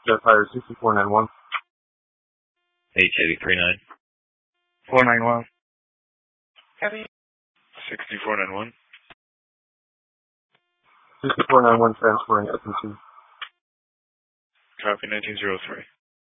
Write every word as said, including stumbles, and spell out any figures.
Jet Tire sixty-four ninety-one. H eighty-three nine. four ninety-one. Heavy. sixty-four ninety-one. sixty-four ninety-one transferring S M C. Copy nineteen oh three.